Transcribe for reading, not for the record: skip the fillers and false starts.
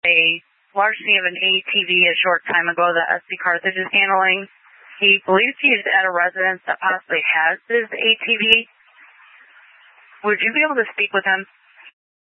a larceny of an ATV a short time ago that SB Carthage is handling. He believes he's at a residence that possibly has his ATV. Would you be able to speak with him?